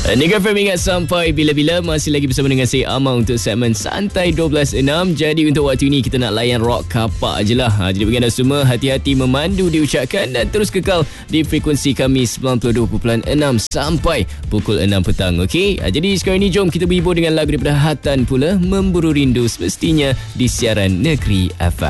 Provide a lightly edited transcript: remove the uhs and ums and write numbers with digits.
Negeri FM ingat sampai bila-bila. Masih lagi bersama dengan saya Amal untuk segmen Santai 12.6. Jadi untuk waktu ini kita nak layan rock kapak je lah. Jadi bagi anda semua, hati-hati memandu diucapkan dan terus kekal di frekuensi kami 92.6 sampai pukul 6 petang. Okey, jadi sekarang ni jom kita berhibur dengan lagu daripada Hatan pula, Memburu Rindu, semestinya di siaran Negeri FM.